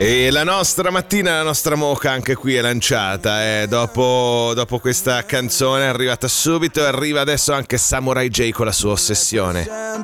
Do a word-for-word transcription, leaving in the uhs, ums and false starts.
E la nostra mattina, la nostra moca anche qui è lanciata, eh. dopo, dopo questa canzone è arrivata subito e arriva adesso anche Samurai J con la sua ossessione.